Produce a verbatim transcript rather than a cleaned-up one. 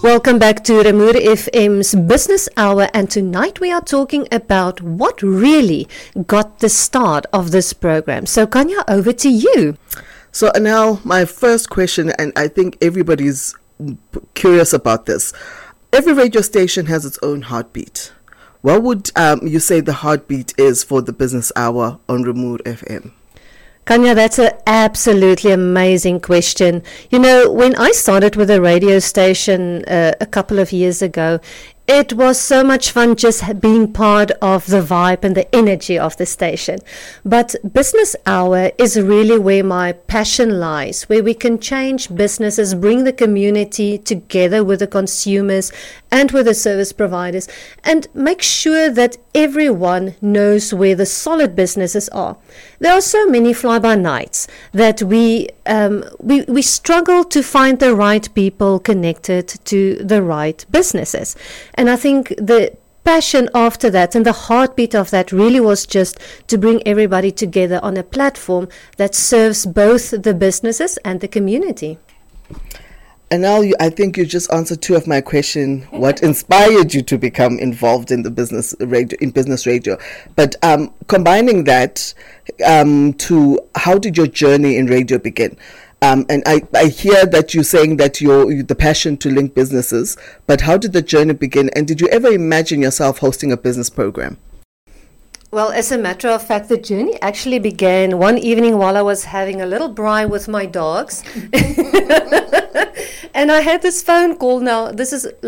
Welcome back to Remoer F M's Business Hour, and tonight we are talking about what really got the start of this program. So Kanya, over to you. So now my first question, and I think everybody's curious about this. Every radio station has its own heartbeat. What would um, you say the heartbeat is for the Business Hour on Remoer F M? Kanya, that's an absolutely amazing question. You know, when I started with a radio station uh, a couple of years ago, it was so much fun just being part of the vibe and the energy of the station. But Business Hour is really where my passion lies, where we can change businesses, bring the community together with the consumers and with the service providers, and make sure that everyone knows where the solid businesses are. There are so many fly-by-nights that we, um, we we struggle to find the right people connected to the right businesses. And I think the passion after that and the heartbeat of that really was just to bring everybody together on a platform that serves both the businesses and the community. And now you, I think you just answered two of my questions. What inspired you to become involved in the business radio, in business radio? But um, combining that um, to how did your journey in radio begin? Um, and I, I hear that you're saying that you're the passion to link businesses, but how did the journey begin? And did you ever imagine yourself hosting a business program? Well, as a matter of fact, the journey actually began one evening while I was having a little braai with my dogs. And I had this phone call. Now, this is